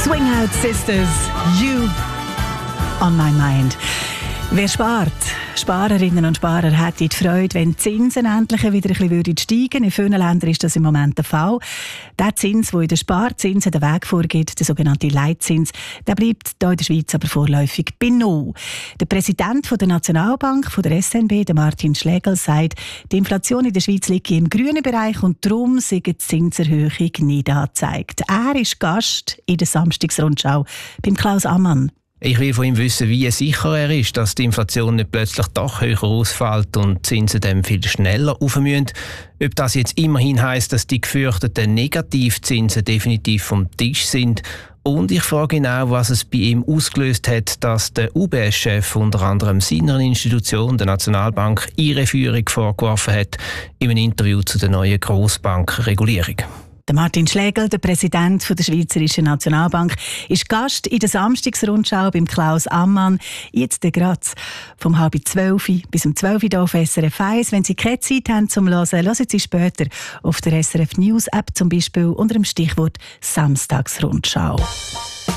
Swing Out Sisters, You on My Mind. Wer spart? Sparerinnen und Sparer hätten die Freude, wenn die Zinsen endlich wieder ein bisschen steigen würden. In vielen Ländern ist das im Moment der Fall. Der Zins, der in den Sparzinsen den Weg vorgibt, der sogenannte Leitzins, der bleibt hier in der Schweiz aber vorläufig bei 0. Der Präsident der Nationalbank, der SNB, der Martin Schlegel, sagt, die Inflation in der Schweiz liegt im grünen Bereich und darum sei die Zinserhöhung nicht angezeigt. Er ist Gast in der Samstagsrundschau beim Klaus Ammann. Ich will von ihm wissen, wie sicher er ist, dass die Inflation nicht plötzlich doch höher ausfällt und die Zinsen dann viel schneller rauf müssen. Ob das jetzt immerhin heisst, dass die gefürchteten Negativzinsen definitiv vom Tisch sind. Und ich frage ihn auch, was es bei ihm ausgelöst hat, dass der UBS-Chef unter anderem seiner Institution, der Nationalbank, ihre Führung vorgeworfen hat in einem Interview zu der neuen Grossbankregulierung. Der Martin Schlegel, der Präsident der Schweizerischen Nationalbank, ist Gast in der Samstagsrundschau beim Klaus Ammann. Jetzt gerade vom 11:30 bis 12 Uhr auf SRF 1. Wenn Sie keine Zeit haben zum Hören, hören Sie später auf der SRF News App, zum Beispiel unter dem Stichwort Samstagsrundschau.